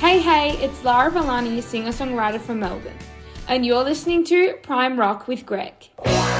Hey, it's Lara Villani, singer-songwriter from Melbourne, and you're listening to Prime Rock with Greg.